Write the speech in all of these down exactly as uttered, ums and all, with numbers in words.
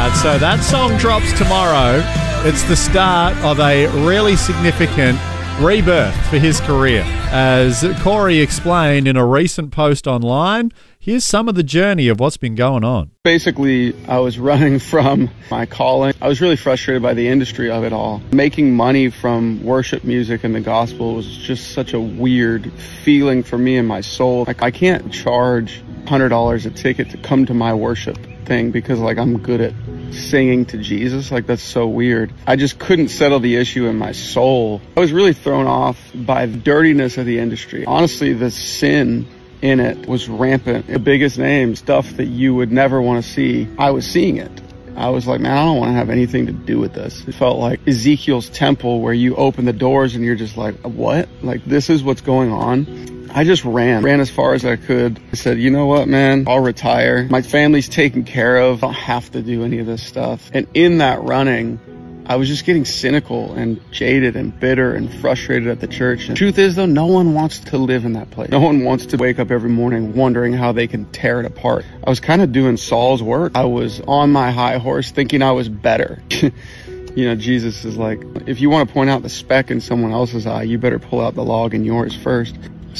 right, so that song drops tomorrow. It's the start of a really significant rebirth for his career. As Corey explained in a recent post online, here's some of the journey of what's been going on. Basically, I was running from my calling. I was really frustrated by the industry of it all. Making money from worship music and the gospel was just such a weird feeling for me in my soul. Like, I can't charge one hundred dollars a ticket to come to my worship thing because, like, I'm good at singing to Jesus. Like, that's so weird. I just couldn't settle the issue in my soul. I was really thrown off by the dirtiness of the industry. Honestly, the sin in it was rampant. The biggest name, stuff that you would never want to see, I was seeing it. I was like, man, I don't want to have anything to do with this. It felt like Ezekiel's temple where you open the doors and you're just like, what? Like, this is what's going on? I just ran, ran as far as I could. I said, you know what, man, I'll retire. My family's taken care of. I don't have to do any of this stuff. And in that running, I was just getting cynical and jaded and bitter and frustrated at the church. And the truth is, though, no one wants to live in that place. No one wants to wake up every morning wondering how they can tear it apart. I was kind of doing Saul's work. I was on my high horse thinking I was better. You know, Jesus is like, if you want to point out the speck in someone else's eye, you better pull out the log in yours first.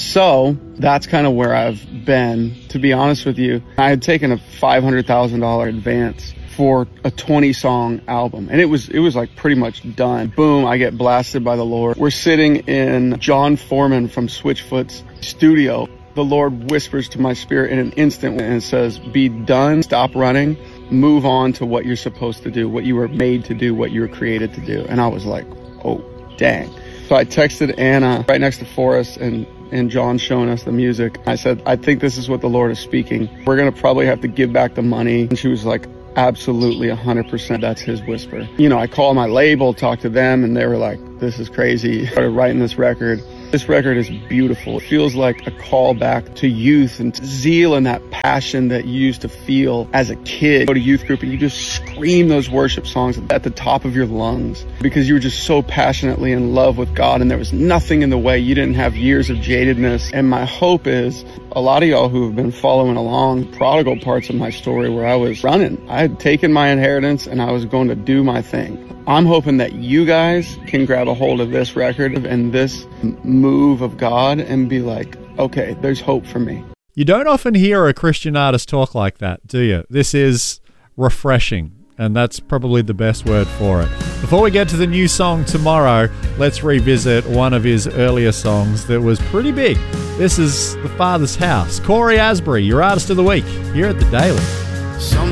So that's kind of where I've been, to be honest with you. I had taken a five hundred thousand dollars advance for a twenty song album, and it was it was like pretty much done. Boom, I get blasted by the Lord. We're sitting in John Foreman from Switchfoot's studio. The Lord whispers to my spirit in an instant and says, be done, stop running, move on to what you're supposed to do, what you were made to do, what you were created to do. And I was like, oh, dang. So I texted Anna right next to Forrest and and John showing us the music. I said, I think this is what the Lord is speaking. We're going to probably have to give back the money. And she was like, absolutely, one hundred percent. That's his whisper. You know, I called my label, talked to them, and they were like, this is crazy. Started writing this record. This record is beautiful. It feels like a call back to youth and zeal and that passion that you used to feel as a kid. Go to youth group and you just scream those worship songs at the top of your lungs because you were just so passionately in love with God and there was nothing in the way. You didn't have years of jadedness. And my hope is a lot of y'all who have been following along prodigal parts of my story where I was running. I had taken my inheritance and I was going to do my thing. I'm hoping that you guys can grab a hold of this record and this move of God and be like, okay, there's hope for me. You don't often hear a Christian artist talk like that, do you? This is refreshing, and that's probably the best word for it. Before we get to the new song tomorrow, let's revisit one of his earlier songs that was pretty big. This is The Father's House. Corey Asbury, your Artist of the Week, here at The Daily. Some